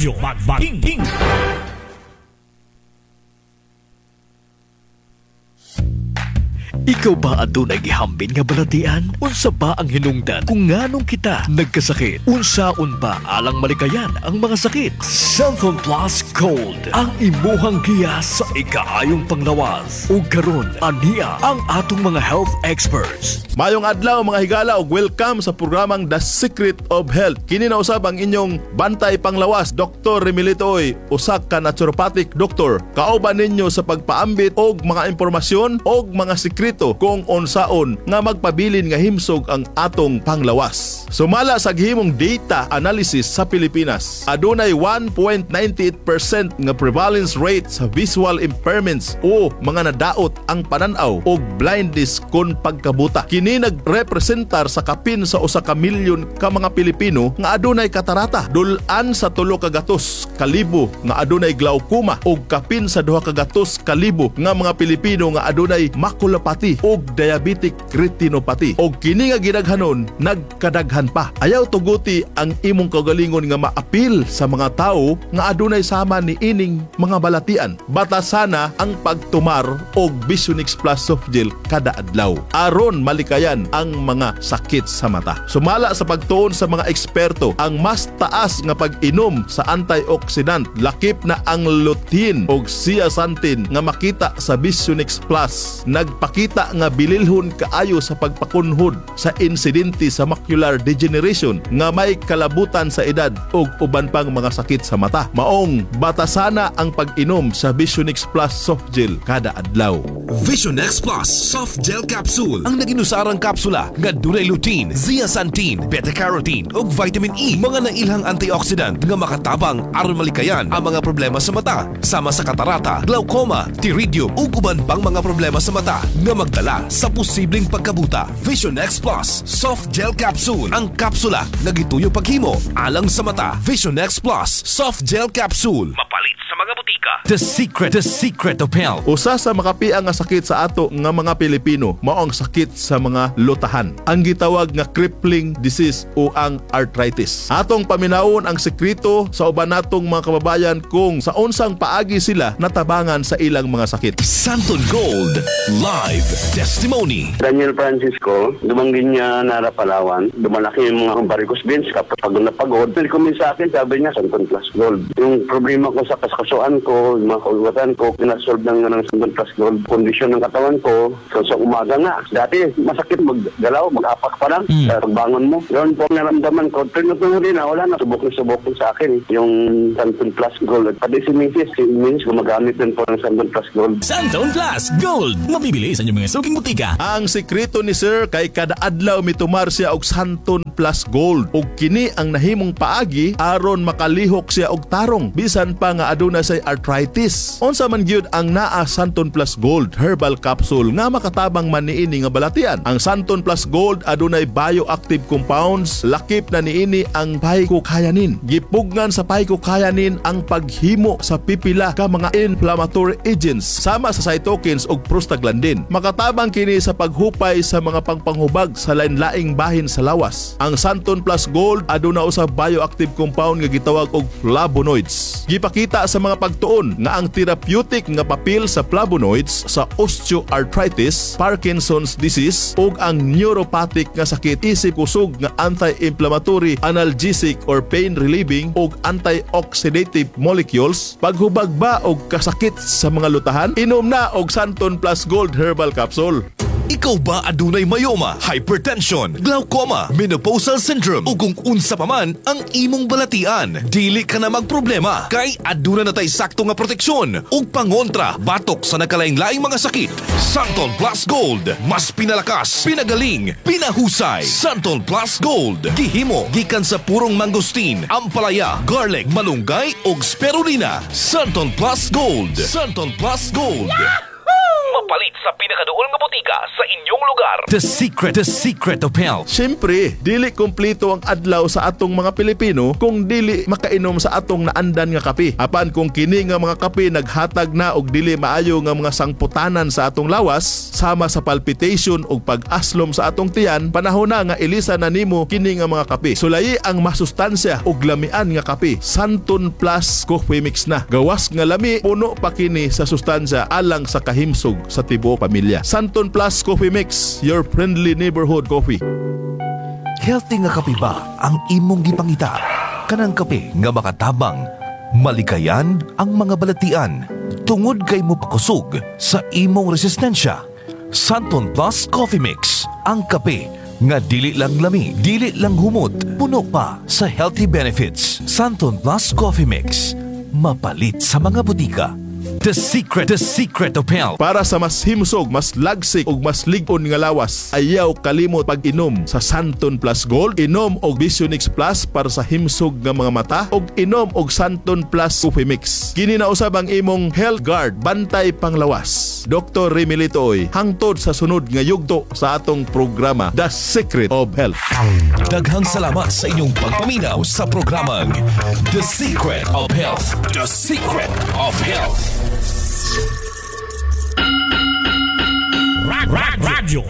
Radyo Magbaking. Ikaw ba adunay gihambin nga balatian? Unsa ba ang hinungdan kung nganong kita nagkasakit? Unsaon ba alang malikayan ang mga sakit? Santon Plus Gold ang imuhang giya sa ikaayong panglawas. Ug karon aniya ang atong mga health experts. Mayong adlaw mga higala ug welcome sa programang The Secret of Health. Kini na usab ang inyong bantay panglawas, Dr. Remilito Oy, usa ka naturopathic doctor. Kauban ninyo sa pagpaambit og mga impormasyon og mga sekreto kung unsaon nga magpabilin nga himsog ang atong panglawas. Sumala sa gihimong data analysis sa Pilipinas, adunay 1.98% nga prevalence rate sa visual impairments o mga nadaot ang pananaw o blindness kon pagkabuta. Kini nagrepresentar sa kapin sa 1 ka milyon ka mga Pilipino nga adunay katarata, dulan sa 300,000 nga adunay glaucoma o kapin sa 200,000 nga mga Pilipino nga adunay maculopathy o diabetic retinopathy. O kini nga gidaghanon nagkadaghan pa. Ayaw tuguti ang imong kaugalingon nga maapil sa mga tao nga adunay sama ni ining mga balatian. Batasana ang pagtumar og Visionix Plus Soft Gel kada adlaw aron malikayan ang mga sakit sa mata. Sumala sa pagtuon sa mga eksperto, ang mas taas nga pag-inom sa antioxidant lakip na ang lutein og zeaxanthin nga makita sa Visionix Plus nagpakita nga bililhon kaayo sa pagpakunhod sa insidente sa macular degeneration nga may kalabutan sa edad ug uban pang mga sakit sa mata. Maong batasana ang pag-inom sa Visionix Plus Soft Gel kada adlaw. Visionix Plus Soft Gel Capsule ang naginusarang kapsula nga dunay lutein, zeaxanthin, beta-carotene ug vitamin E, mga nailhang antioxidant nga makatabang aron malikayan ang mga problema sa mata sama sa katarata, glaucoma, pterygium ug uban pang mga problema sa mata nga magdala sa posibleng pagkabuta. Visionix Plus Soft Gel Capsule, ang kapsula na gituyo paghimo alang sa mata. Visionix Plus Soft Gel Capsule, mapalit sa mga butika. The Secret of Health. Usa sa makapiang nga sakit sa ato nga mga Pilipino mao ang sakit sa mga lutahan, ang gitawag nga crippling disease o ang arthritis. Atong paminawon ang sekreto sa uban natong mga kababayan kung sa unsang paagi sila natabangan sa ilang mga sakit. Santon Gold Live Testimony. Daniel Francisco, dumanggin niya Nara Palawan. Dumalaki yung mga varicose veins. Kapag napagod, nilikumin sa akin, sabi niya, Santon Plus Gold. Yung problema ko sa kaskasuan ko, yung mga kaulwatan ko, pinasolve ng Santon Plus Gold. Kondisyon ng katawan ko, so sa umaga nga. Dati, masakit maggalaw, mag-apak pa lang. Pagbangon mo. Yun po ang naramdaman ko. Tunod din na, wala na. Subok sa akin yung Santon Plus Gold. Pati si Mrs. gumagamit din po ng Santon Plus Gold. Santon Plus Gold. Mabibili sa inyong mga suking butika. Ang sekreto ni Sir kay kada adlaw mitumar siya og Santon Plus Gold ug kini ang nahimong paagi aron makalihok siya og tarong bisan pa nga aduna say arthritis. Unsa man gyud ang naa Santon Plus Gold herbal capsule nga makatabang man niini nga balatian. Ang Santon Plus Gold adunay bioactive compounds, lakip na niini ang paikokayanin. Gipugnan sa paikokayanin ang paghimo sa pipila ka mga inflammatory agents sama sa cytokines ug prostaglandin. Makatabang kini sa paghupay sa mga pangpanghubag sa lain-laing bahin sa lawas. Ang Santon Plus Gold aduna usa bioactive compound nga gitawag og flavonoids. Gipakita sa mga pagtuon nga ang therapeutic nga papel sa flavonoids sa osteoarthritis, Parkinson's disease ug ang neuropathic nga sakit isip kusog nga anti-inflammatory, analgesic or pain relieving ug antioxidative molecules. Paghubag ba og kasakit sa mga lutahan? Inom na og Santon Plus Gold Herbal Capsule. Ikaw ba adunay mayoma, hypertension, glaucoma, menopausal syndrome o kung unsa pa man ang imong balatian? Dili ka na magproblema kay aduna na tay sakto nga proteksyon ug pangontra batok sa nakalaing-laing mga sakit. Santon Plus Gold, mas pinalakas, pinagaling, pinahusay. Santon Plus Gold, gihimo gikan sa purong mangosteen, ampalaya, garlic, malunggay ug spirulina. Santon Plus Gold. Santon Plus Gold. Yahoo! Mapalit sa pinakaduol nga butika sa inyong lugar. The secret of health. Siyempre, dili kumpleto ang adlaw sa atong mga Pilipino kung dili makainom sa atong naandan nga kape. Apan kung kini nga mga kape naghatag na og dili maayo nga mga sangputanan sa atong lawas, sama sa palpitation ug pag-aslom sa atong tiyan, panahon na nga ilisa na nimo kini nga mga kape. Sulayi ang masustansya ug lamian nga kape. Santon Plus Coffee Mix na. Gawas nga lami, puno pa kini sa sustansya alang sa kahimsog sa tibuok pamilya. Santon Plus Coffee Mix, your friendly neighborhood coffee. Healthy nga kape ba ang imong gipangita? Kanang kape nga makatabang, malikayan ang mga balatian, tungod kay mo pakusog sa imong resistensya. Santon Plus Coffee Mix, ang kape nga dili lang lami, dili lang humot, puno pa sa healthy benefits. Santon Plus Coffee Mix, mapalit sa mga butika. The secret of health. Para sa mas himsog, mas lagsik ug mas lig-on nga lawas, ayaw kalimot pag-inom sa Santon Plus Gold. Inom og Visionix Plus para sa himsog nga mga mata, ug inom og Santon Plus Coffee Mix. Kini na usab ang imong Health Guard, bantay panglawas. Dr. Remilito Oy, hangtod sa sunod nga yugto sa atong programa The Secret of Health. Daghang salamat sa inyong pagpaminaw sa programang The Secret of Health. The Secret of Health. Radyo